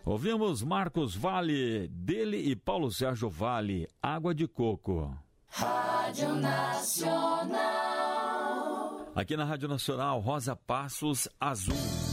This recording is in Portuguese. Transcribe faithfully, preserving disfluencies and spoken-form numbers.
Ouvimos Marcos Valle, dele e Paulo Sérgio Valle, Água de Coco. Rádio Nacional. Aqui na Rádio Nacional, Rosa Passos Azul.